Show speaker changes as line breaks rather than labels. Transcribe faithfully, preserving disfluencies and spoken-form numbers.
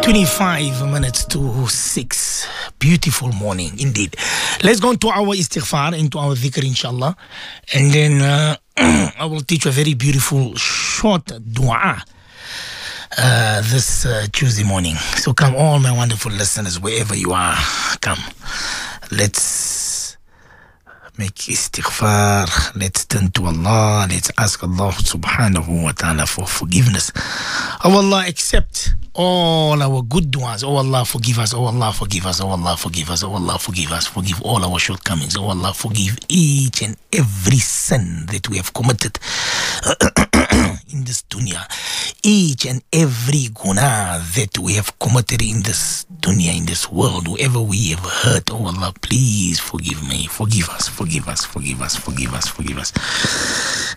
twenty-five minutes to six. Beautiful morning indeed. Let's go into our istighfar, into our dhikr, inshallah. And then uh, I will teach a very beautiful short dua uh, this uh, Tuesday morning. So come, all my wonderful listeners, wherever you are, come. Let's make istighfar. Let's turn to Allah. Let's ask Allah subhanahu wa ta'ala for forgiveness. Oh Allah, accept all our good du'as. Oh Allah, forgive us. Oh Allah, forgive us. Oh Allah, forgive us. Oh Allah, forgive us. Forgive all our shortcomings. Oh Allah, forgive each and every sin that we have committed in this dunya. Each and every guna that we have committed in this dunya, in this world, whoever we have hurt. Oh Allah, please forgive me. Forgive us. Forgive us. Forgive us. Forgive us. Forgive us.